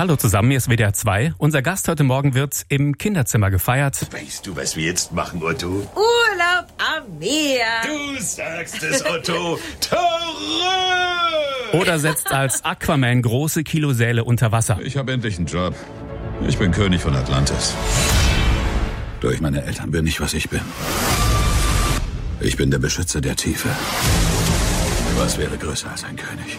Hallo zusammen, hier ist WDR 2. Unser Gast heute Morgen wird im Kinderzimmer gefeiert. Weißt du, was wir jetzt machen, Otto? Urlaub am Meer. Du sagst es, Otto. Terror! Oder setzt als Aquaman große Kilosäle unter Wasser. Ich habe endlich einen Job. Ich bin König von Atlantis. Durch meine Eltern bin ich, was ich bin. Ich bin der Beschützer der Tiefe. Was wäre größer als ein König?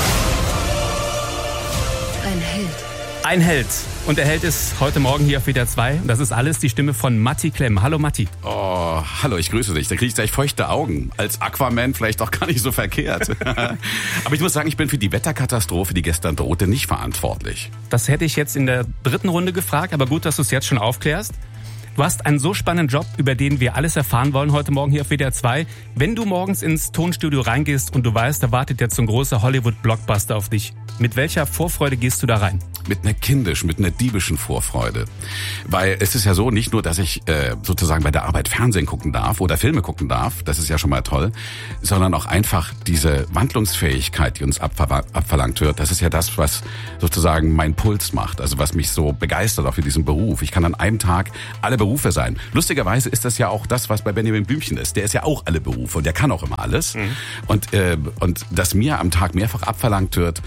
Ein Held. Ein Held. Und der Held ist heute Morgen hier auf WDR 2. Und das ist alles die Stimme von Matti Klemm. Hallo Matti. Oh, hallo, ich grüße dich. Da kriege ich gleich feuchte Augen. Als Aquaman vielleicht auch gar nicht so verkehrt. Aber ich muss sagen, ich bin für die Wetterkatastrophe, die gestern drohte, nicht verantwortlich. Das hätte ich jetzt in der dritten Runde gefragt, aber gut, dass du es jetzt schon aufklärst. Du hast einen so spannenden Job, über den wir alles erfahren wollen heute Morgen hier auf WDR 2. Wenn du morgens ins Tonstudio reingehst und du weißt, da wartet jetzt so ein großer Hollywood-Blockbuster auf dich, mit welcher Vorfreude gehst du da rein? Mit einer diebischen Vorfreude. Weil es ist ja so, nicht nur, dass ich sozusagen bei der Arbeit Fernsehen gucken darf oder Filme gucken darf, das ist ja schon mal toll, sondern auch einfach diese Wandlungsfähigkeit, die uns abverlangt wird, das ist ja das, was sozusagen mein Puls macht, also was mich so begeistert auch für diesen Beruf. Ich kann an einem Tag alle Berufe sein. Lustigerweise ist das ja auch das, was bei Benjamin Blümchen ist. Der ist ja auch alle Berufe und der kann auch immer alles. Mhm. Und dass mir am Tag mehrfach abverlangt wird,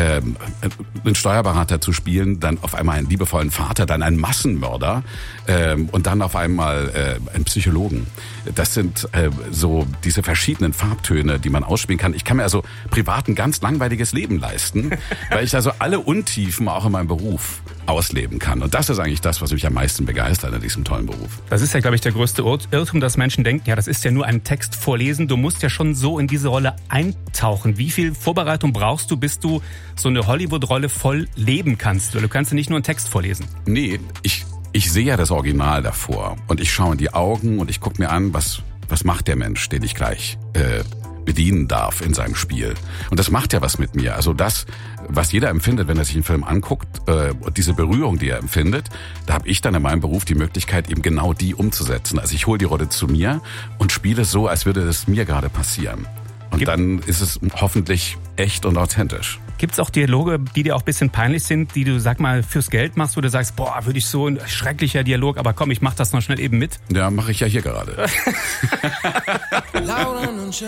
einen Steuerberater zu spielen, dann auf einmal einen liebevollen Vater, dann einen Massenmörder und dann auf einmal einen Psychologen. Das sind so diese verschiedenen Farbtöne, die man ausspielen kann. Ich kann mir also privat ein ganz langweiliges Leben leisten, weil ich also alle Untiefen auch in meinem Beruf ausleben kann. Und das ist eigentlich das, was mich am meisten begeistert an diesem tollen Beruf. Das ist ja, glaube ich, der größte Irrtum, dass Menschen denken, ja, das ist ja nur ein Text vorlesen. Du musst ja schon so in diese Rolle eintauchen. Wie viel Vorbereitung brauchst du, bis du so eine Hollywood-Rolle voll leben kannst? Weil du kannst ja nicht nur einen Text vorlesen. Nee, ich sehe ja das Original davor. Und ich schaue in die Augen und ich gucke mir an, was macht der Mensch, den ich gleich bedienen darf in seinem Spiel. Und das macht ja was mit mir. Also das, was jeder empfindet, wenn er sich einen Film anguckt, und diese Berührung, die er empfindet, da habe ich dann in meinem Beruf die Möglichkeit, eben genau die umzusetzen. Also ich hole die Rolle zu mir und spiele so, als würde es mir gerade passieren. Und dann ist es hoffentlich echt und authentisch. Gibt es auch Dialoge, die dir auch ein bisschen peinlich sind, die du, sag mal, fürs Geld machst, wo du sagst, boah, würde ich so ein schrecklicher Dialog, aber komm, ich mach das noch schnell eben mit? Ja, mache ich ja hier gerade.